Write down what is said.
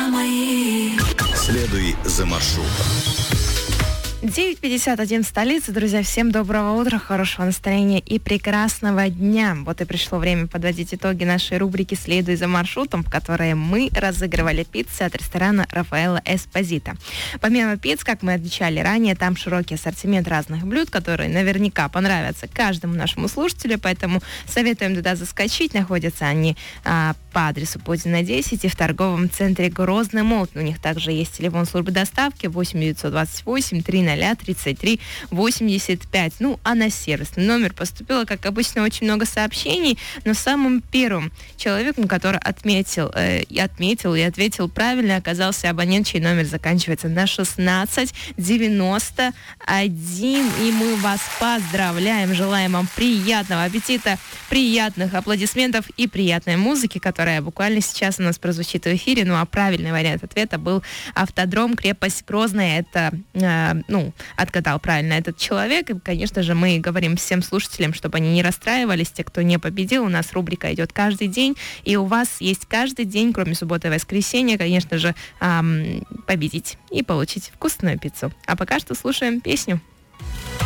Следуй за маршрутом. 9:51 в столице. Друзья, всем доброго утра, хорошего настроения и прекрасного дня. Вот и пришло время подводить итоги нашей рубрики «Следуй за маршрутом», в которой мы разыгрывали пиццы от ресторана Рафаэлло Эспозито. Помимо пицц, как мы отмечали ранее, там широкий ассортимент разных блюд, которые наверняка понравятся каждому нашему слушателю, поэтому советуем туда заскочить. Находятся они по адресу Подина 10 и в торговом центре Грозный Молот. У них также есть телефон службы доставки 8 928 300 33 85. Ну, а на сервисный номер поступило, как обычно, очень много сообщений, но самым первым человеком, который отметил и ответил правильно, оказался абонент, чей номер заканчивается на 1691. И мы вас поздравляем, желаем вам приятного аппетита, приятных аплодисментов и приятной музыки, которая буквально сейчас у нас прозвучит в эфире. Ну, а правильный вариант ответа был «Автодром, крепость Грозная». Это, отгадал правильно этот человек. И, конечно же, мы говорим всем слушателям, чтобы они не расстраивались, те, кто не победил. У нас рубрика идет каждый день, и у вас есть каждый день, кроме субботы и воскресенья, конечно же, победить и получить вкусную пиццу. А пока что слушаем песню.